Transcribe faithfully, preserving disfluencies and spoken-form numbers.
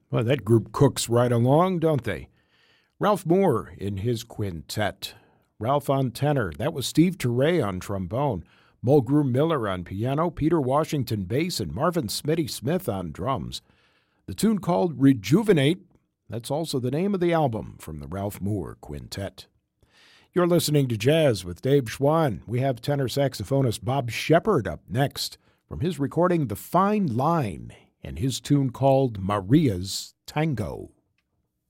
Well, that group cooks right along, don't they? Ralph Moore in his quintet. Ralph on tenor. That was Steve Turre on trombone. Mulgrew Miller on piano, Peter Washington bass, and Marvin Smitty Smith on drums. The tune called Rejuvenate, that's also the name of the album from the Ralph Moore Quintet. You're listening to Jazz with Dave Schwann. We have tenor saxophonist Bob Shepard up next from his recording The Fine Line and his tune called Maria's Tango.